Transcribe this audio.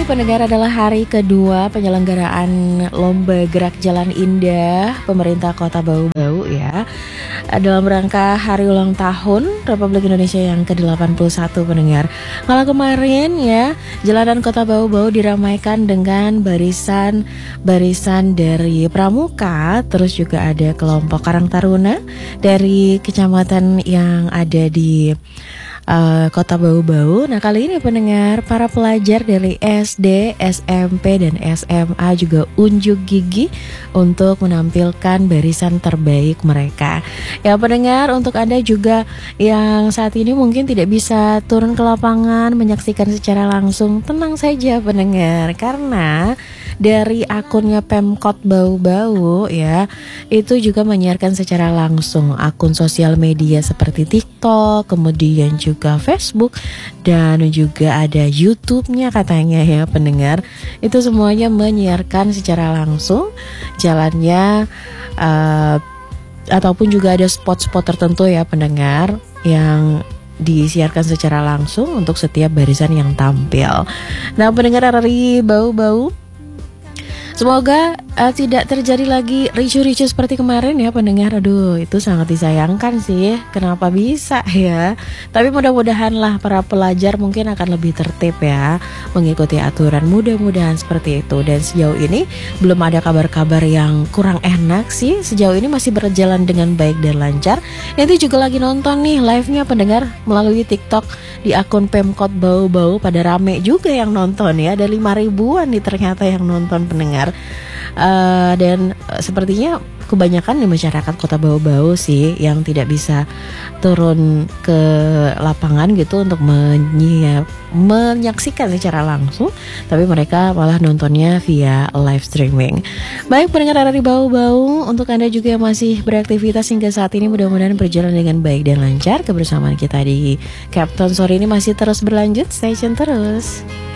ini pendengar adalah hari kedua penyelenggaraan Lomba Gerak Jalan Indah Pemerintah Kota Bau-Bau ya, dalam rangka hari ulang tahun Republik Indonesia yang ke-81 pendengar. Kalau kemarin ya, jalanan Kota Bau-Bau diramaikan dengan barisan dari pramuka, terus juga ada kelompok Karang Taruna dari kecamatan yang ada di Kota Bau-Bau. Nah kali ini pendengar, para pelajar dari SD, SMP, dan SMA juga unjuk gigi untuk menampilkan barisan terbaik mereka. Ya pendengar, untuk Anda juga yang saat ini mungkin tidak bisa turun ke lapangan menyaksikan secara langsung, tenang saja pendengar, karena dari akunnya Pemkot Bau-Bau ya, itu juga menyiarkan secara langsung akun sosial media seperti TikTok, kemudian juga Facebook, dan juga ada YouTube-nya katanya ya pendengar. Itu semuanya menyiarkan secara langsung jalannya, ataupun juga ada spot-spot tertentu ya pendengar yang disiarkan secara langsung untuk setiap barisan yang tampil. Nah pendengar dari Bau-Bau, semoga tidak terjadi lagi ricu-ricu seperti kemarin ya pendengar. Aduh, itu sangat disayangkan sih. Kenapa bisa ya? Tapi mudah-mudahan lah para pelajar mungkin akan lebih tertib ya, mengikuti aturan, mudah-mudahan seperti itu. Dan sejauh ini belum ada kabar-kabar yang kurang enak sih. Sejauh ini masih berjalan dengan baik dan lancar. Nanti juga lagi nonton nih live-nya pendengar melalui TikTok di akun Pemkot Bau-Bau, pada rame juga yang nonton ya. Ada 5 ribuan nih ternyata yang nonton pendengar. Dan sepertinya kebanyakan di masyarakat Kota Bau-Bau sih yang tidak bisa turun ke lapangan gitu untuk menyaksikan secara langsung, tapi mereka malah nontonnya via live streaming. Baik pendengar dari Bau-Bau, untuk Anda juga yang masih beraktivitas hingga saat ini, mudah-mudahan berjalan dengan baik dan lancar. Kebersamaan kita di Captain sore ini masih terus berlanjut, stay tune terus.